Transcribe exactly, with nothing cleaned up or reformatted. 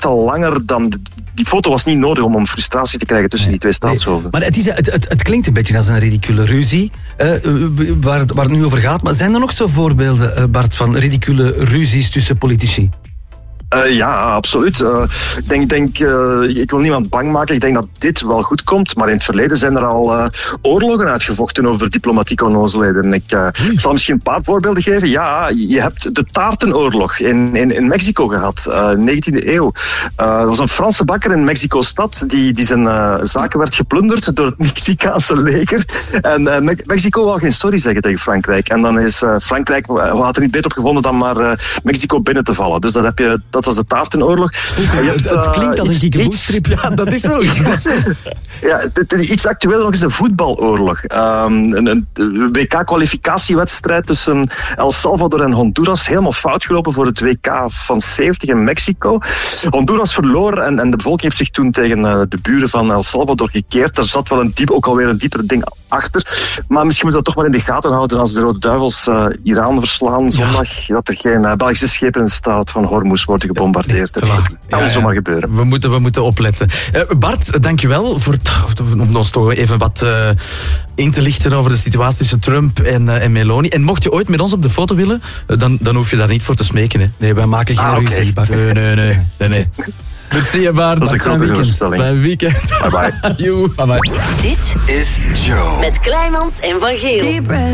te langer dan... Die foto was niet nodig om, om frustratie te krijgen tussen nee, die twee staatshoofden. Nee, maar het, is, het, het, het klinkt een beetje als een ridicule ruzie, uh, waar, het, waar het nu over gaat. Maar zijn er nog zo voorbeelden, uh, Bart, van ridicule ruzies tussen politici? Uh, ja, absoluut. Uh, ik denk, denk uh, ik wil niemand bang maken. Ik denk dat dit wel goed komt. Maar in het verleden zijn er al uh, oorlogen uitgevochten over diplomatieke onnozelheden. Ik, uh, ik zal misschien een paar voorbeelden geven. Ja, je hebt de taartenoorlog in, in, in Mexico gehad, uh, negentiende eeuw. Uh, er was een Franse bakker in Mexico-stad die, die zijn uh, zaken werd geplunderd door het Mexicaanse leger. En uh, Me- Mexico wou geen sorry zeggen tegen Frankrijk. En dan is uh, Frankrijk, we hadden er niet beter op gevonden dan maar uh, Mexico binnen te vallen. Dus dat heb je... Dat Dat was de taartenoorlog. Ja, het, het klinkt als een kiekeboestrip. Ja, dat is zo. Dat is zo. Ja, iets actueler nog is de voetbaloorlog. Um, een, een W K-kwalificatiewedstrijd tussen El Salvador en Honduras. Helemaal fout gelopen voor het W K van zeventig in Mexico. Honduras verloor en, en de bevolking heeft zich toen tegen uh, de buren van El Salvador gekeerd. Daar zat wel een diep, ook alweer een dieper ding achter. Maar misschien moet dat toch maar in de gaten houden als de Rode Duivels uh, Iran verslaan zondag. Ja. Dat er geen uh, Belgische schepen in de straat van Hormuz worden gebombardeerd. Ja, dat kan ja, zomaar ja. gebeuren. We moeten, we moeten opletten. Uh, Bart, dankjewel voor t- om ons toch even wat uh, in te lichten over de situatie tussen Trump en, uh, en Meloni. En mocht je ooit met ons op de foto willen, uh, dan, dan hoef je daar niet voor te smeken. Hè. Nee, wij maken geen ah, ruzie, okay. Bart. Nee, nee, nee. nee, nee. Merci, Bart. Dat is een grote geruststelling. Fijn weekend. Bye bye. Bye bye. Dit is Joe. Met Kleimans en Van Geel.